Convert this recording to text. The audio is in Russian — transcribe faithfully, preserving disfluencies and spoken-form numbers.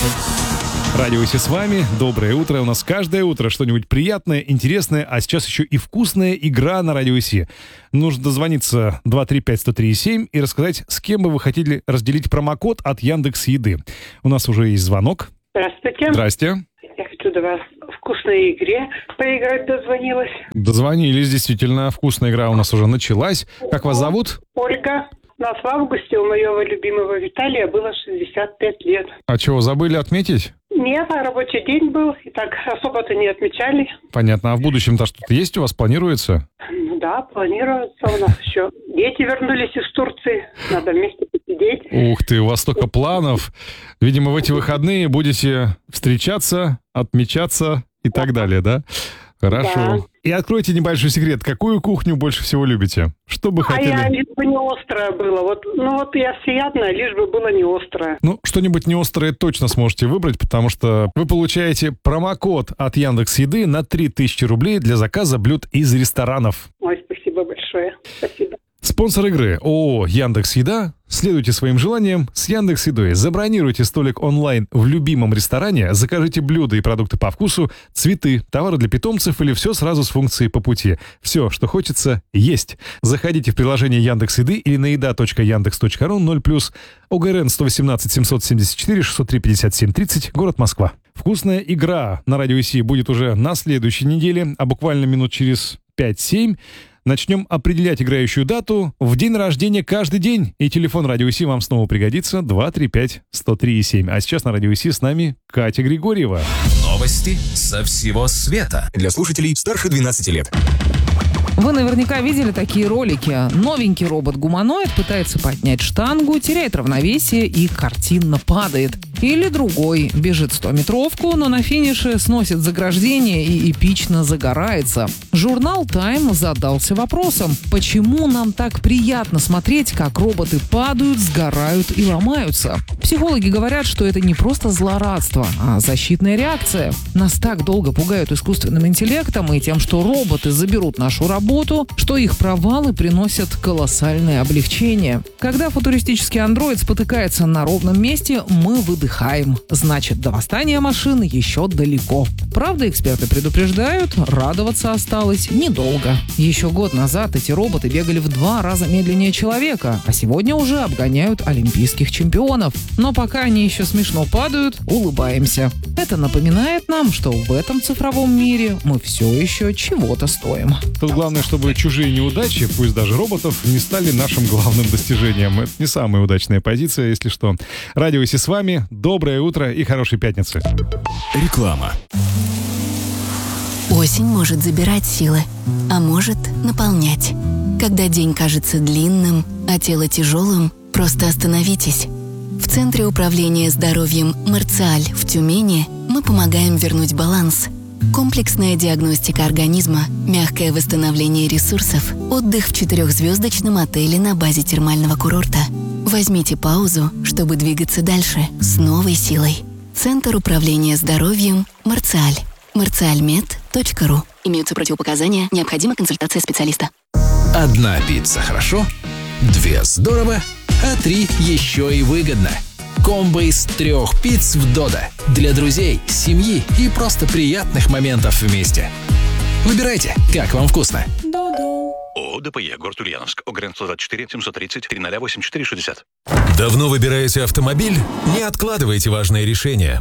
Радио Си с вами. Доброе утро. У нас каждое утро что-нибудь приятное, интересное, а сейчас еще и вкусная игра на Радио Си. Нужно дозвониться два три пять сто три семь и рассказать, с кем бы вы хотели разделить промокод от Яндекс.Еды. У нас уже есть звонок. Здравствуйте. Здрасте. Я хочу до вас в вкусной игре поиграть, дозвонилась. Дозвонились, действительно. Вкусная игра у нас уже началась. Как вас зовут? Ольга. У нас в августе у моего любимого Виталия было шестьдесят пять лет. А чего, забыли отметить? Нет, а рабочий день был, и так особо-то не отмечали. Понятно. А в будущем-то что-то есть у вас, планируется? Ну да, планируется у нас еще. Дети вернулись из Турции, надо вместе посидеть. Ух ты, у вас столько планов. Видимо, в эти выходные будете встречаться, отмечаться и так далее, да? Хорошо. Да. И откройте небольшой секрет. Какую кухню больше всего любите? Что бы А хотели? я лишь бы не острое было. Вот, ну вот я всеядная, лишь бы было не острое. Ну, что-нибудь неострое точно сможете выбрать, потому что вы получаете промокод от Яндекс.Еды на три тысячи рублей для заказа блюд из ресторанов. Ой, спасибо большое. Спасибо. Спонсор игры ООО «Яндекс.Еда». Следуйте своим желаниям с Яндекс.Едой. Забронируйте столик онлайн в любимом ресторане, закажите блюда и продукты по вкусу, цветы, товары для питомцев или все сразу с функцией по пути. Все, что хочется, есть. Заходите в приложение Яндекс.Еды или на еда точка яндекс точка ру ноль плюс ОГРН сто восемнадцать семьсот семьдесят четыре шестьсот три пятьдесят семь тридцать, город Москва. Вкусная игра на Радио Си будет уже на следующей неделе, а буквально минут через пять-семь начнем определять играющую дату в день рождения каждый день. И телефон Радио Си вам снова пригодится два три пять сто три семь. А сейчас на Радио Си с нами Катя Григорьева. Новости со всего света. Для слушателей старше двенадцати лет. Вы наверняка видели такие ролики. Новенький робот-гуманоид пытается поднять штангу, теряет равновесие и картинно падает. Или другой бежит стометровку, но на финише сносит заграждение и эпично загорается. Журнал Time задался вопросом, почему нам так приятно смотреть, как роботы падают, сгорают и ломаются. Психологи говорят, что это не просто злорадство, а защитная реакция. Нас так долго пугают искусственным интеллектом и тем, что роботы заберут нашу работу, что их провалы приносят колоссальное облегчение. Когда футуристический андроид спотыкается на ровном месте, мы выдыхаем. Значит, до восстания машин еще далеко. Правда, эксперты предупреждают, радоваться осталось недолго. Еще год назад эти роботы бегали в два раза медленнее человека, а сегодня уже обгоняют олимпийских чемпионов. Но пока они еще смешно падают, улыбаемся. Это напоминает нам, что в этом цифровом мире мы все еще чего-то стоим. Тут главное, чтобы чужие неудачи, пусть даже роботов, не стали нашим главным достижением. Это не самая удачная позиция, если что. Радио Си с вами. Доброе утро и хорошей пятницы. Реклама. Осень может забирать силы, а может наполнять. Когда день кажется длинным, а тело тяжелым, просто остановитесь. В Центре управления здоровьем «Марциаль» в Тюмени мы помогаем вернуть баланс. Комплексная диагностика организма, мягкое восстановление ресурсов, отдых в четырехзвездочном отеле на базе термального курорта. Возьмите паузу, чтобы двигаться дальше с новой силой. Центр управления здоровьем «Марциаль». марциальмед точка ру. Имеются противопоказания, необходима консультация специалиста. Одна пицца хорошо, две здорово, а три еще и выгодно. Комбо из трех пиц в Додо. Для друзей, семьи и просто приятных моментов вместе. Выбирайте, как вам вкусно. Додо. ООО ДПЕ, город Ульяновск, ОГРН сто двадцать четыре семьсот тридцать три ноль восемь четыре шестьдесят. Давно выбираете автомобиль? Не откладывайте важные решения.